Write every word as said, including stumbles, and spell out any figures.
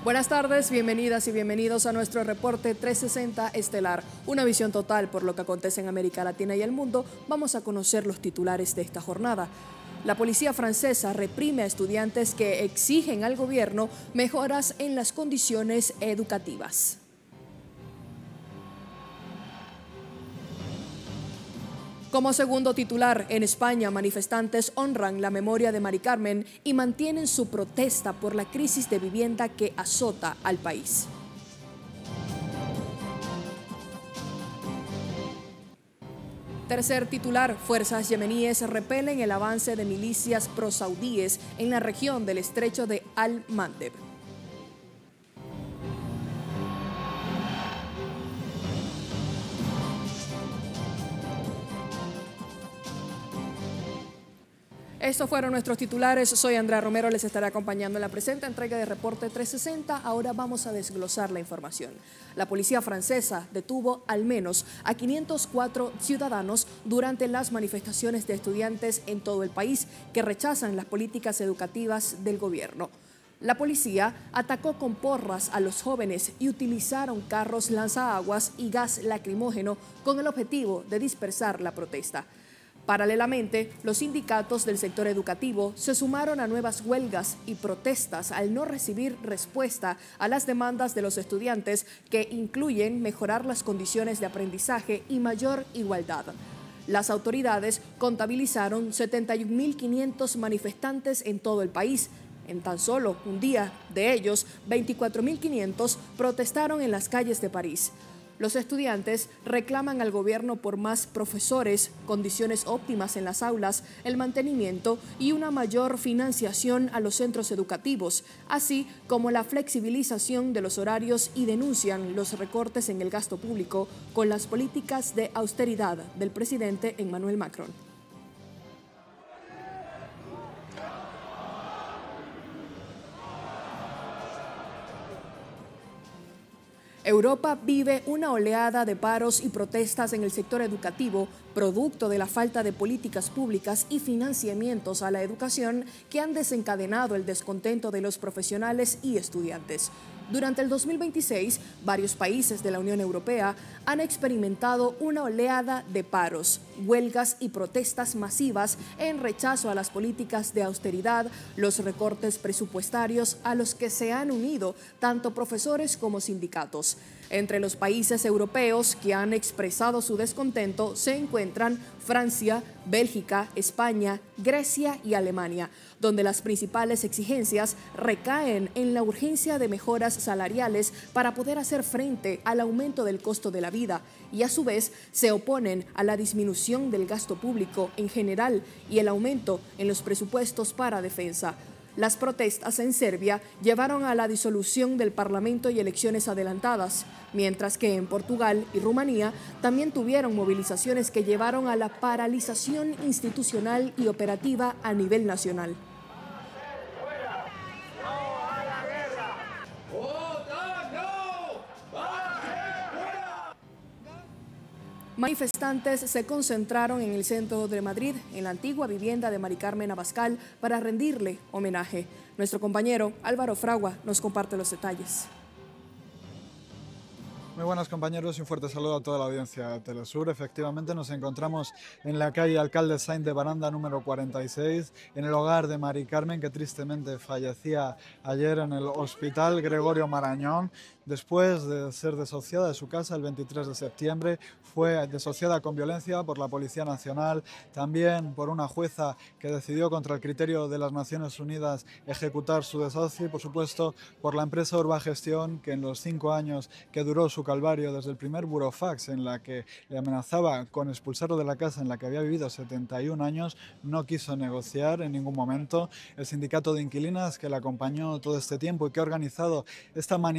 Buenas tardes, bienvenidas y bienvenidos a nuestro reporte trescientos sesenta Estelar, una visión total por lo que acontece en América Latina y el mundo. Vamos a conocer los titulares de esta jornada. La policía francesa reprime a estudiantes que exigen al gobierno mejoras en las condiciones educativas. Como segundo titular, en España, manifestantes honran la memoria de Mari Carmen y mantienen su protesta por la crisis de vivienda que azota al país. Tercer titular, fuerzas yemeníes repelen el avance de milicias prosaudíes en la región del estrecho de Al-Mandeb. Estos fueron nuestros titulares. Soy Andrea Romero, les estaré acompañando en la presente entrega de Reporte trescientos sesenta. Ahora vamos a desglosar la información. La policía francesa detuvo al menos a quinientos cuatro ciudadanos durante las manifestaciones de estudiantes en todo el país que rechazan las políticas educativas del gobierno. La policía atacó con porras a los jóvenes y utilizaron carros lanzaaguas y gas lacrimógeno con el objetivo de dispersar la protesta. Paralelamente, los sindicatos del sector educativo se sumaron a nuevas huelgas y protestas al no recibir respuesta a las demandas de los estudiantes, que incluyen mejorar las condiciones de aprendizaje y mayor igualdad. Las autoridades contabilizaron setenta y un mil quinientos manifestantes en todo el país. En tan solo un día de ellos, veinticuatro mil quinientos protestaron en las calles de París. Los estudiantes reclaman al gobierno por más profesores, condiciones óptimas en las aulas, el mantenimiento y una mayor financiación a los centros educativos, así como la flexibilización de los horarios, y denuncian los recortes en el gasto público con las políticas de austeridad del presidente Emmanuel Macron. Europa vive una oleada de paros y protestas en el sector educativo, producto de la falta de políticas públicas y financiamientos a la educación que han desencadenado el descontento de los profesionales y estudiantes. Durante el dos mil veintiséis, varios países de la Unión Europea han experimentado una oleada de paros, huelgas y protestas masivas en rechazo a las políticas de austeridad, los recortes presupuestarios a los que se han unido tanto profesores como sindicatos. Entre los países europeos que han expresado su descontento se encuentran Francia, Bélgica, España, Grecia y Alemania, donde las principales exigencias recaen en la urgencia de mejoras salariales para poder hacer frente al aumento del costo de la vida, y a su vez se oponen a la disminución del gasto público en general y el aumento en los presupuestos para defensa. Las protestas en Serbia llevaron a la disolución del Parlamento y elecciones adelantadas, mientras que en Portugal y Rumanía también tuvieron movilizaciones que llevaron a la paralización institucional y operativa a nivel nacional. Manifestantes se concentraron en el centro de Madrid, en la antigua vivienda de Mari Carmen Abascal, para rendirle homenaje. Nuestro compañero Álvaro Fragua nos comparte los detalles. Muy buenas, compañeros, y un fuerte saludo a toda la audiencia de Telesur. Efectivamente, nos encontramos en la calle Alcalde Sainz de Baranda número cuarenta y seis, en el hogar de Mari Carmen, que tristemente fallecía ayer en el Hospital Gregorio Marañón, después de ser desociada de su casa el veintitrés de septiembre. Fue desociada con violencia por la Policía Nacional, también por una jueza que decidió, contra el criterio de las Naciones Unidas, ejecutar su desahucio, y por supuesto por la empresa Urbagestión, que en los cinco años que duró su calvario, desde el primer burofax en la que le amenazaba con expulsarlo de la casa en la que había vivido setenta y un años, no quiso negociar en ningún momento. El sindicato de inquilinas, que la acompañó todo este tiempo y que ha organizado esta manifestación